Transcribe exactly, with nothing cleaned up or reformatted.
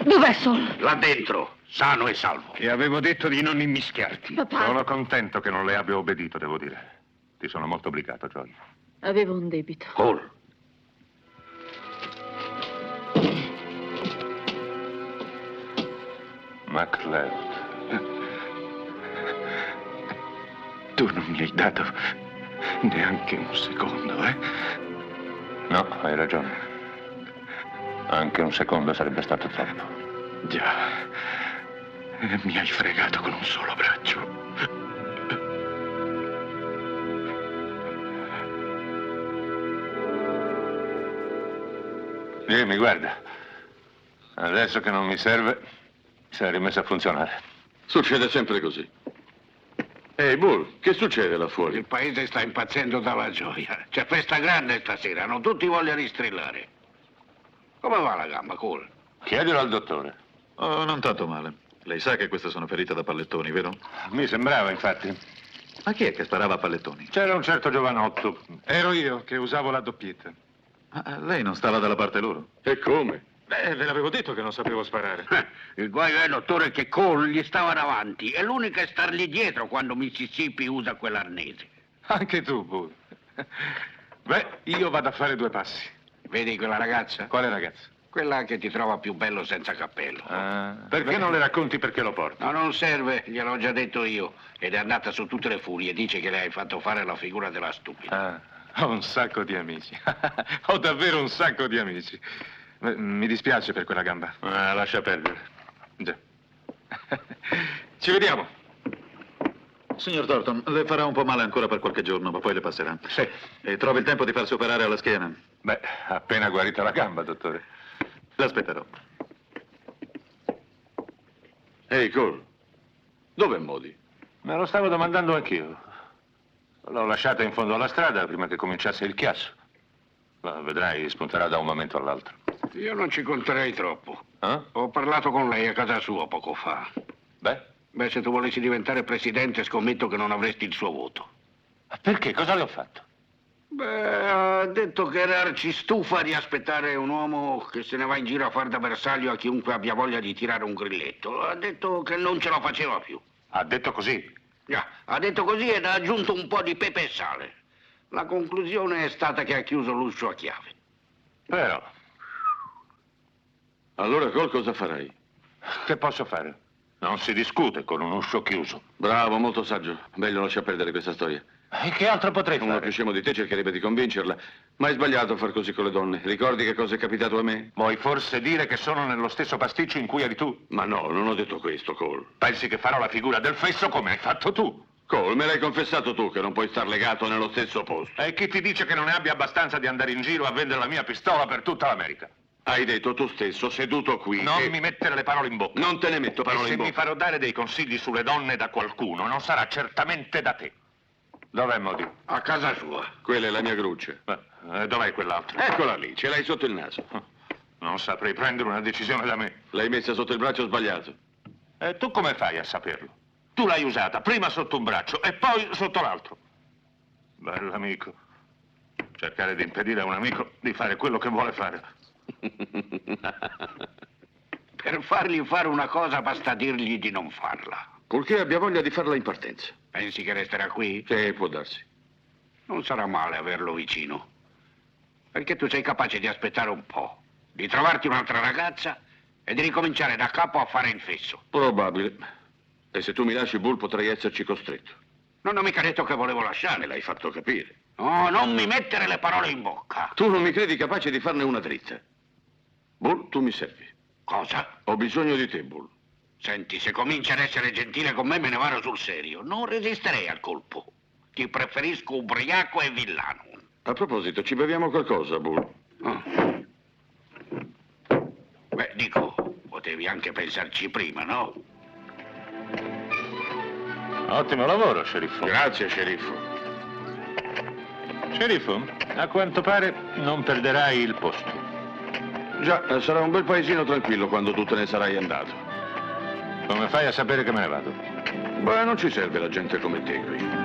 Dov'è Sol? Là dentro, sano e salvo. Ti avevo detto di non immischiarti. Papà. Sono contento che non le abbia obbedito, devo dire. Ti sono molto obbligato, Joy. Avevo un debito. Cole. MacLeod. Tu non mi hai dato neanche un secondo, eh? No, hai ragione. Anche un secondo sarebbe stato troppo. Già. E mi hai fregato con un solo braccio. Dimmi, guarda. Adesso che non mi serve, si è rimesso a funzionare. Succede sempre così. Ehi, Bull, che succede là fuori? Il paese sta impazzendo dalla gioia. C'è festa grande stasera, hanno tutti voglia di strillare. Come va la gamba, Cole? Chiedilo al dottore. Oh, non tanto male. Lei sa che queste sono ferite da pallettoni, vero? Mi sembrava, infatti. Ma chi è che sparava a pallettoni? C'era un certo giovanotto. Ero io che usavo la doppietta. Ma lei non stava dalla parte loro? E come? Beh, ve l'avevo detto che non sapevo sparare. Il guaio è, dottore, che Cole gli stava davanti. È l'unica a stargli dietro quando Mississippi usa quell'arnese. Anche tu, Bull. Beh, io vado a fare due passi. Vedi quella ragazza? Quale ragazza? Quella che ti trova più bello senza cappello. Ah, perché non le racconti perché lo porti? No, non serve, gliel'ho già detto io. Ed è andata su tutte le furie. Dice che le hai fatto fare la figura della stupida. Ah, ho un sacco di amici. Ho davvero un sacco di amici. M- Mi dispiace per quella gamba. Ah, lascia perdere. Già. Ci vediamo. Signor Thornton, le farà un po' male ancora per qualche giorno, ma poi le passerà. Sì. E trova il tempo di farsi operare alla schiena. Beh, appena guarita la gamba, dottore. L'aspetterò. Ehi, Cole, dov'è Modi? Me lo stavo domandando anch'io. L'ho lasciata in fondo alla strada prima che cominciasse il chiasso. Ma vedrai, spunterà da un momento all'altro. Io non ci conterei troppo. Eh? Ho parlato con lei a casa sua poco fa. Beh? Beh, se tu volessi diventare presidente, scommetto che non avresti il suo voto. Perché? Cosa le ho fatto? Beh, ha detto che era arcistufa di aspettare un uomo che se ne va in giro a far da bersaglio a chiunque abbia voglia di tirare un grilletto. Ha detto che non ce la faceva più. Ha detto così? Già, ha detto così ed ha aggiunto un po' di pepe e sale. La conclusione è stata che ha chiuso l'uscio a chiave. Però, Allora, Cole, cosa farai? che posso fare? Non si discute con un uscio chiuso. Bravo, molto saggio. Meglio lascia perdere questa storia. E che altro potrei Uno più fare? scemo di te cercherebbe di convincerla, ma hai sbagliato a far così con le donne. Ricordi che cosa è capitato a me? Vuoi forse dire che sono nello stesso pasticcio in cui eri tu? Ma no, non ho detto questo, Cole. Pensi che farò la figura del fesso come hai fatto tu? Cole, me l'hai confessato tu che non puoi star legato nello stesso posto. E chi ti dice che non ne abbia abbastanza di andare in giro a vendere la mia pistola per tutta l'America? Hai detto tu stesso, seduto qui. Non e- mi mettere le parole in bocca. Non te ne metto E parole se in mi bocca. farò dare dei consigli sulle donne da qualcuno, non sarà certamente da te. Dov'è Modi? A casa sua. Quella è la mia gruccia. Eh, dov'è quell'altro? Eccola lì, ce l'hai sotto il naso. Non saprei prendere una decisione da me. L'hai messa sotto il braccio sbagliato. E tu come fai a saperlo? Tu l'hai usata prima sotto un braccio e poi sotto l'altro. Bell'amico. Cercare di impedire a un amico di fare quello che vuole fare. Per fargli fare una cosa basta dirgli di non farla. Purché abbia voglia di farla in partenza. Pensi che resterà qui? Sì, può darsi. Non sarà male averlo vicino. Perché tu sei capace di aspettare un po', di trovarti un'altra ragazza e di ricominciare da capo a fare il fesso. Probabile. E se tu mi lasci, Bull, potrei esserci costretto. Non ho mica detto che volevo Me lasciare. l'hai fatto capire. No, non mi mettere le parole in bocca. Tu non mi credi capace di farne una dritta. Bull, tu mi servi. Cosa? Ho bisogno di te, Bull. Senti, se cominci ad essere gentile con me me ne vado sul serio. Non resisterei al colpo. Ti preferisco ubriaco e villano. A proposito, ci beviamo qualcosa, Bull? Ah. Beh, dico, potevi anche pensarci prima, no? Ottimo lavoro, sceriffo. Grazie, sceriffo. Sceriffo, a quanto pare non perderai il posto. Già, eh, sarà un bel paesino tranquillo quando tu te ne sarai andato. Come fai a sapere che me ne vado? Beh, non ci serve la gente come te qui.